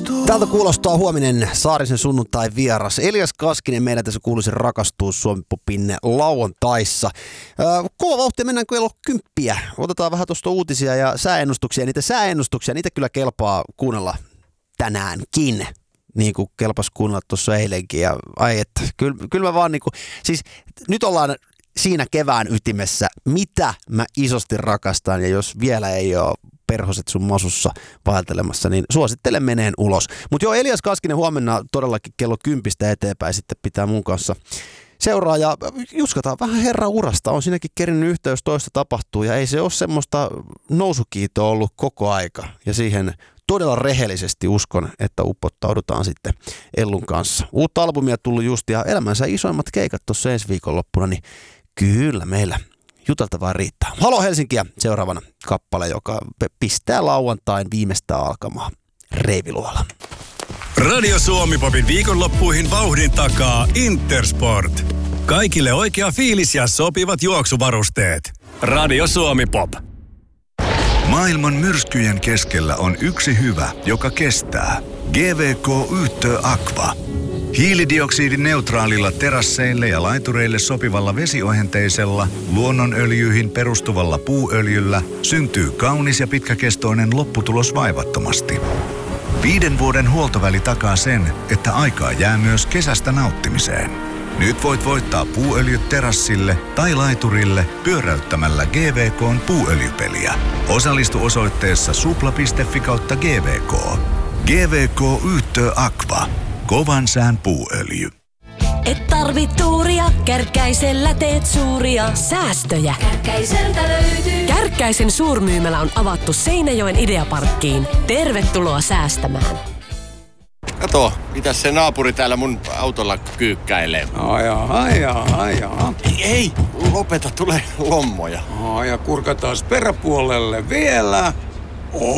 Tältä kuulostaa huominen Saarisen sunnuntai vieras. Elias Kaskinen meidän tässä kuuluisi rakastuu Suomi-popin lauantaissa. Kova vauhtia, mennään kello 10. Otetaan vähän tuosta uutisia ja sääennustuksia. Niitä kyllä kelpaa kuunnella tänäänkin. Niin kuin kelpas kuunnella tuossa eilenkin. Ja ai että, kyllä mä vaan niinku, siis nyt ollaan siinä kevään ytimessä, mitä mä isosti rakastan, ja jos vielä ei ole perhoset sun masussa vaeltelemassa, niin suosittelen meneen ulos. Mutta joo, Elias Kaskinen huomenna todellakin kello 10 eteenpäin sitten pitää mun kanssa seuraa, ja juskataan vähän herran urasta. On siinäkin kerinnyt yhteys, toista tapahtuu, ja ei se ole semmoista nousukiitoa ollut koko aika, ja siihen todella rehellisesti uskon, että upottaudutaan sitten Ellun kanssa. Uutta albumia tullut just, ja elämänsä isoimmat keikat tuossa ensi viikonloppuna, niin kyllä meillä juteltavaa riittää. Halo Helsinkiä, seuraavana kappale, joka pistää lauantain viimeistä alkamaan. Reiviluola. Radio Suomi-popin viikonloppuihin vauhdin takaa Intersport. Kaikille oikea fiilis ja sopivat juoksuvarusteet. Radio Suomi-pop. Maailman myrskyjen keskellä on yksi hyvä, joka kestää. GVK Yhtö Aqua. Hiilidioksidineutraalilla terasseille ja laitureille sopivalla vesiohenteisella, luonnonöljyihin perustuvalla puuöljyllä syntyy kaunis ja pitkäkestoinen lopputulos vaivattomasti. 5 vuoden huoltoväli takaa sen, että aikaa jää myös kesästä nauttimiseen. Nyt voit voittaa puuöljyt terassille tai laiturille pyöräyttämällä GVK:n puuöljypeliä. Osallistu osoitteessa supla.fi/GVK. GVK Yhtö Aqua. Kovan sään puuöljy. Et tarvi tuuria, Kärkkäisellä teet suuria säästöjä. Kärkkäiseltä löytyy. Kärkkäisen suurmyymälä on avattu Seinäjoen Ideaparkkiin. Tervetuloa säästämään. Kato, mitäs se naapuri täällä mun autolla kyykkäilee? Ajaa. Ei, lopeta, tulee lommoja. Ja kurkataan peräpuolelle vielä.